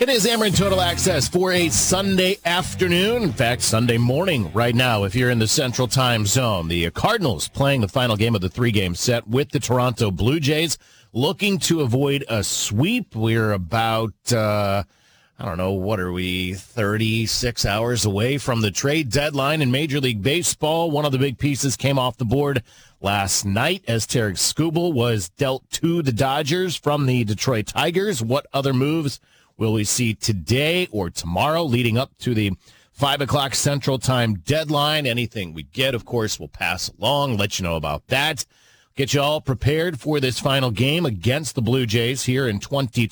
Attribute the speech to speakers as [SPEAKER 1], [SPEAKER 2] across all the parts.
[SPEAKER 1] It is Amarin Total Access for a Sunday afternoon. In fact, Sunday morning right now, if you're in the Central Time Zone. The Cardinals playing the final game of the three-game set with the Toronto Blue Jays, looking to avoid a sweep. We're about, what are we, 36 hours away from the trade deadline in Major League Baseball. One of the big pieces came off the board last night as Tarik Skubal was dealt to the Dodgers from the Detroit Tigers. What other moves will we see today or tomorrow leading up to the 5 o'clock Central Time deadline? Anything we get, of course, we'll pass along, let you know about that. Get you all prepared for this final game against the Blue Jays here in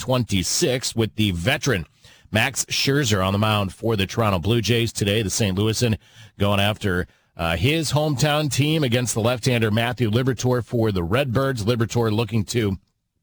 [SPEAKER 1] 2026 with the veteran Max Scherzer on the mound for the Toronto Blue Jays today. The St. Louisan going after his hometown team against the left-hander Matthew Liberatore for the Redbirds. Liberatore looking to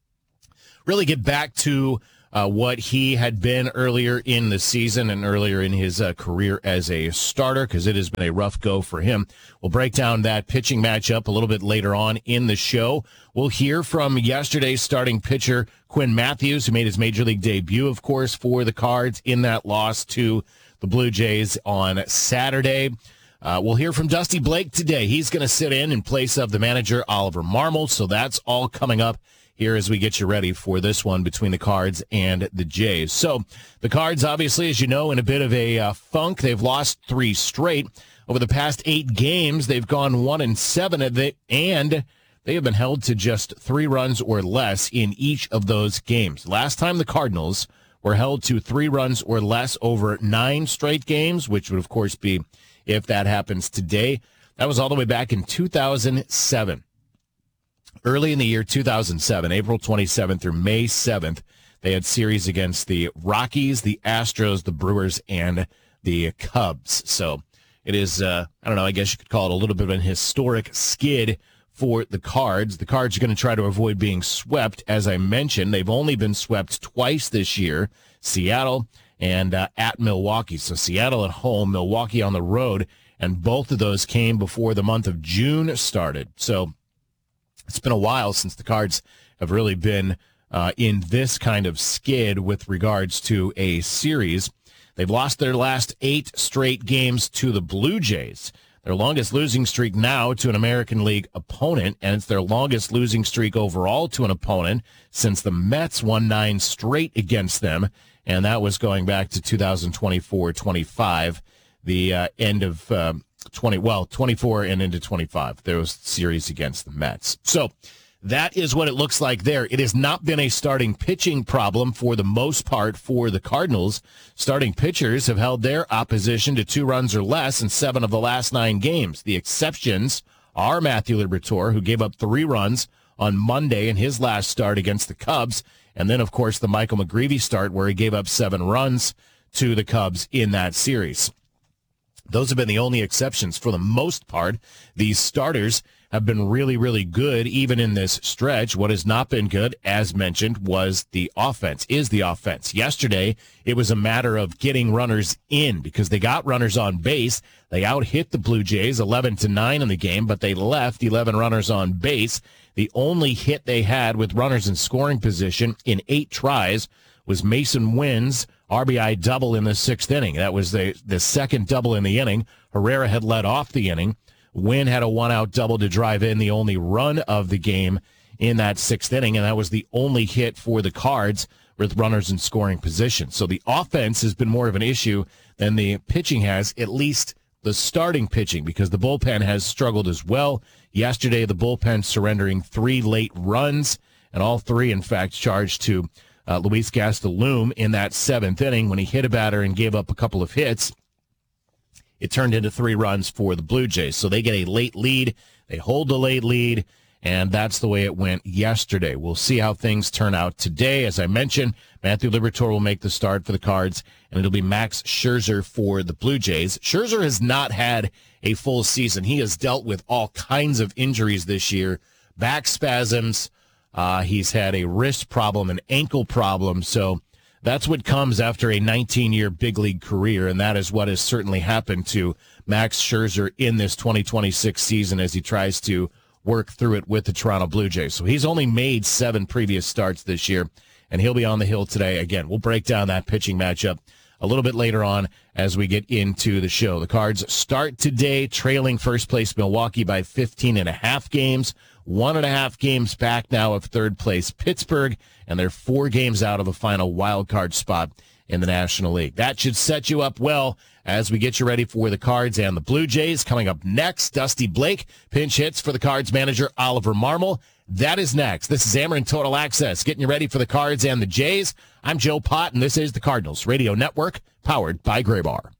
[SPEAKER 1] really get back to what he had been earlier in the season and earlier in his career as a starter, because it has been a rough go for him. We'll break down that pitching matchup a little bit later on in the show. We'll hear from yesterday's starting pitcher Quinn Matthews, who made his Major League debut, of course, for the Cards in that loss to the Blue Jays on Saturday. We'll hear from Dusty Blake today. He's going to sit in place of the manager, Oliver Marmol, so that's all coming up here as we get you ready for this one between the Cards and the Jays. So the Cards, obviously, as you know, in a bit of a funk. They've lost 3 straight. Over the past 8 games, they've gone 1-7, and they have been held to just 3 runs or less in each of those games. Last time the Cardinals were held to 3 runs or less over 9 straight games, which would, of course, be if that happens today. That was all the way back in 2007. Early in the year 2007, April 27th through May 7th, they had series against the Rockies, the Astros, the Brewers, and the Cubs. So it is, I guess you could call it a little bit of an historic skid for the Cards. The Cards are going to try to avoid being swept. As I mentioned, they've only been swept twice this year, Seattle and at Milwaukee. So Seattle at home, Milwaukee on the road, and both of those came before the month of June started. So it's been a while since the Cards have really been in this kind of skid with regards to a series. They've lost their last 8 straight games to the Blue Jays. Their longest losing streak now to an American League opponent, and it's their longest losing streak overall to an opponent since the Mets won 9 straight against them, and that was going back to 2024-25, the end of 24 and into 25, those series against the Mets. So that is what it looks like there. It has not been a starting pitching problem for the most part for the Cardinals. Starting pitchers have held their opposition to 2 runs or less in 7 of the last 9 games. The exceptions are Matthew Liberatore, who gave up 3 runs on Monday in his last start against the Cubs, and then, of course, the Michael McGreevy start where he gave up 7 runs to the Cubs in that series. Those have been the only exceptions. For the most part, these starters have been really, really good, even in this stretch. What has not been good, as mentioned, is the offense. Yesterday, it was a matter of getting runners in because they got runners on base. They out-hit the Blue Jays 11-9 in the game, but they left 11 runners on base. The only hit they had with runners in scoring position in 8 tries was Mason Wynn's RBI double in the 6th inning. That was the second double in the inning. Herrera had led off the inning. Wynn had a 1-out double to drive in the only run of the game in that 6th inning, and that was the only hit for the Cards with runners in scoring position. So the offense has been more of an issue than the pitching has, at least the starting pitching, because the bullpen has struggled as well. Yesterday, the bullpen surrendering 3 late runs, and all 3, in fact, charged to Luis Gastelum in that 7th inning when he hit a batter and gave up a couple of hits. It turned into 3 runs for the Blue Jays. So they get a late lead. They hold the late lead, and that's the way it went yesterday. We'll see how things turn out today. As I mentioned, Matthew Liberatore will make the start for the Cards, and it'll be Max Scherzer for the Blue Jays. Scherzer has not had a full season. He has dealt with all kinds of injuries this year, back spasms. He's had a wrist problem, an ankle problem, so that's what comes after a 19-year big league career, and that is what has certainly happened to Max Scherzer in this 2026 season as he tries to work through it with the Toronto Blue Jays. So he's only made 7 previous starts this year, and he'll be on the hill today. Again, we'll break down that pitching matchup a little bit later on as we get into the show. The Cards start today trailing first place Milwaukee by 15.5 games, 1.5 games back now of third place Pittsburgh, and they're 4 games out of a final wild card spot in the National League. That should set you up well as we get you ready for the Cards and the Blue Jays. Coming up next, Dusty Blake pinch hits for the Cards manager Oliver Marmol. That is next. This is Ameren Total Access, getting you ready for the Cards and the Jays. I'm Joe Pott, and this is the Cardinals Radio Network, powered by Graybar.